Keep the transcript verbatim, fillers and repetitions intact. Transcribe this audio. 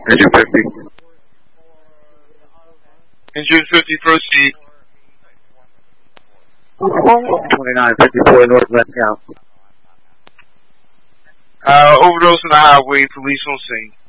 Engine fifty. Engine fifty, proceed. twenty-nine fifty-four northwest count. Uh, overdose on the highway, police on scene.